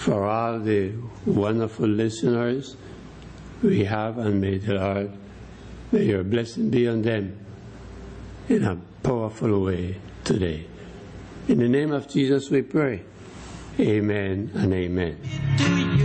for all the wonderful listeners we have, and may the Lord, may your blessing be on them in a powerful way today. In the name of Jesus we pray. Amen and amen.